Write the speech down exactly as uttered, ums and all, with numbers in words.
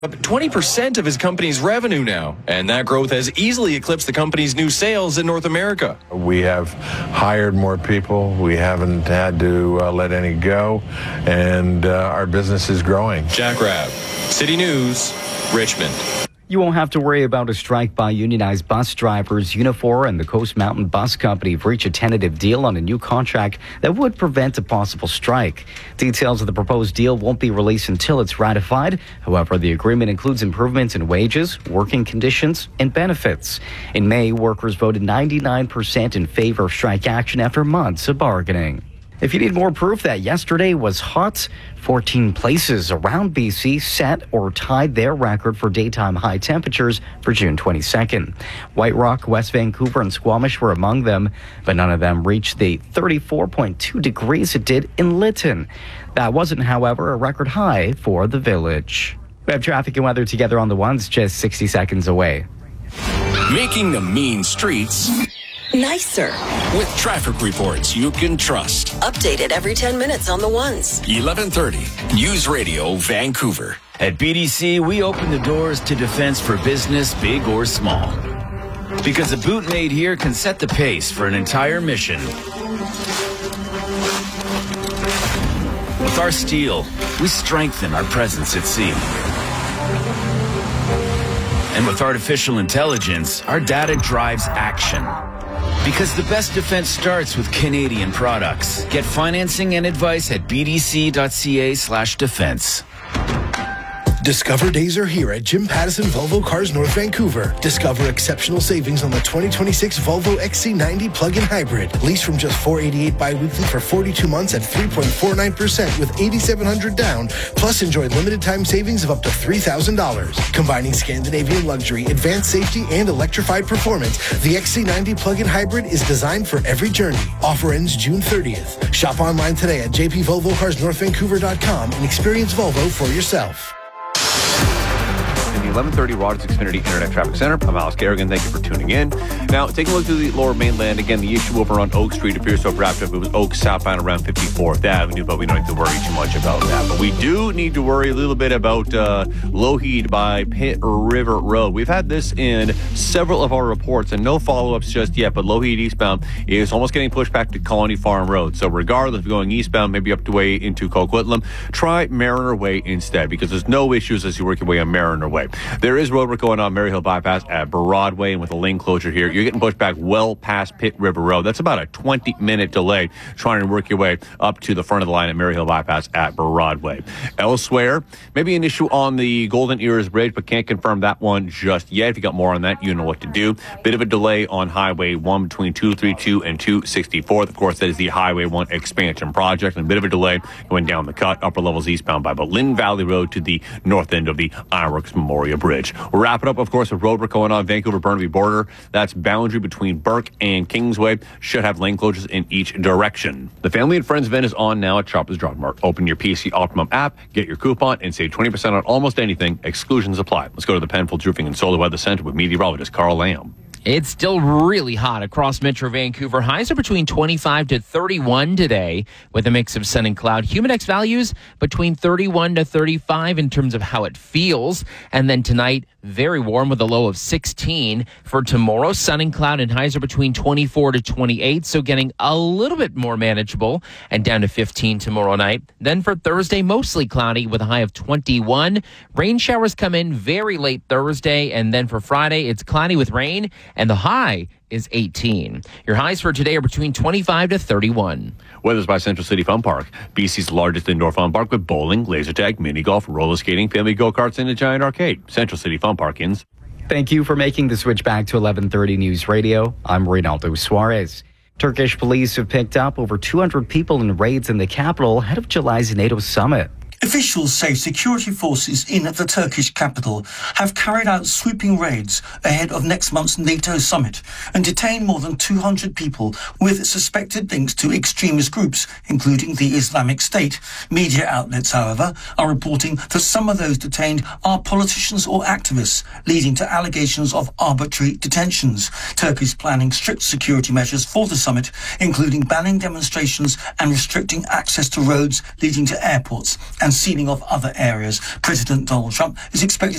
Up twenty percent of his company's revenue now, and that growth has easily eclipsed the company's new sales in North America. We have hired more people. We haven't had to uh, let any go, and uh, our business is growing. Jack Rabb, City News, Richmond. You won't have to worry about a strike by unionized bus drivers. Unifor and the Coast Mountain Bus Company have reached a tentative deal on a new contract that would prevent a possible strike. Details of the proposed deal won't be released until it's ratified. However, the agreement includes improvements in wages, working conditions, and benefits. In May, workers voted ninety-nine percent in favor of strike action after months of bargaining. If you need more proof that yesterday was hot, fourteen places around B C set or tied their record for daytime high temperatures for June twenty-second. White Rock, West Vancouver, and Squamish were among them, but none of them reached the thirty-four point two degrees it did in Lytton. That wasn't, however, a record high for the village. We have traffic and weather together on the ones just sixty seconds away. Making the mean streets nicer with traffic reports you can trust. Updated every ten minutes on the ones. eleven thirty News Radio Vancouver. At B D C, we open the doors to defense for business, big or small. Because a boot made here can set the pace for an entire mission. With our steel, we strengthen our presence at sea. And with artificial intelligence, our data drives action. Because the best defense starts with Canadian products. Get financing and advice at bdc.ca slash defense. Discover days are here at Jim Pattison Volvo Cars North Vancouver. Discover exceptional savings on the twenty twenty-six Volvo X C ninety plug-in hybrid. Lease from just four hundred eighty-eight dollars bi-weekly for forty-two months at three point four nine percent with eight thousand seven hundred dollars down. Plus enjoy limited time savings of up to three thousand dollars. Combining Scandinavian luxury, advanced safety, and electrified performance, the X C ninety plug-in hybrid is designed for every journey. Offer ends June thirtieth. Shop online today at j p volvo cars north vancouver dot com and experience Volvo for yourself. In the eleven thirty Rogers Xfinity Internet Traffic Center, I'm Alex Garrigan. Thank you for tuning in. Now, taking a look through the lower mainland, again, the issue over on Oak Street appears to have wrapped up. It was Oak southbound around fifty-fourth Avenue, but we don't need to worry too much about that. But we do need to worry a little bit about uh, Lougheed by Pitt River Road. We've had this in several of our reports, and no follow-ups just yet, but Lougheed eastbound is almost getting pushed back to Colony Farm Road. So regardless of going eastbound, maybe up the way into Coquitlam, try Mariner Way instead, because there's no issues as you work your way on Mariner Way. There is road work going on Maryhill Bypass at Broadway, and with a lane closure here, you're getting pushed back well past Pitt River Road. That's about a twenty-minute delay trying to work your way up to the front of the line at Maryhill Bypass at Broadway. Elsewhere, maybe an issue on the Golden Ears Bridge, but can't confirm that one just yet. If you got more on that, you know what to do. Bit of a delay on Highway one between two thirty-two and two sixty-fourth. Of course, that is the Highway one expansion project, and a bit of a delay going down the cut, upper levels eastbound by Lynn Valley Road to the north end of the Ironworks Memorial Bridge. We'll wrap it up, of course, with road work going on Vancouver-Burnaby border. That's boundary between Burke and Kingsway. Should have lane closures in each direction. The Family and Friends event is on now at Shoppers Drug Mart. Open your P C Optimum app, get your coupon, and save twenty percent on almost anything. Exclusions apply. Let's go to the Penfolds Roofing and Solar Weather Center with meteorologist Carl Lamb. It's still really hot across Metro Vancouver. Highs are between twenty-five to thirty-one today with a mix of sun and cloud. Humidex values between thirty-one to thirty-five in terms of how it feels. And then tonight, very warm with a low of sixteen. For tomorrow, sun and cloud and highs are between twenty-four to twenty-eight. So getting a little bit more manageable and down to fifteen tomorrow night. Then for Thursday, mostly cloudy with a high of twenty-one. Rain showers come in very late Thursday. And then for Friday, it's cloudy with rain. And the high is eighteen. Your highs for today are between twenty-five to thirty-one. Weather's by Central City Fun Park, B C's largest indoor fun park with bowling, laser tag, mini golf, roller skating, family go-karts, and a giant arcade. Central City Fun Park ins. Thank you for making the switch back to eleven thirty News Radio. I'm Reynaldo Suarez. Turkish police have picked up over two hundred people in raids in the capital ahead of July's NATO summit. Officials say security forces in the Turkish capital have carried out sweeping raids ahead of next month's NATO summit and detained more than two hundred people with suspected links to extremist groups, including the Islamic State. Media outlets, however, are reporting that some of those detained are politicians or activists, leading to allegations of arbitrary detentions. Turkey is planning strict security measures for the summit, including banning demonstrations and restricting access to roads leading to airports and and sealing off other areas. President Donald Trump is expected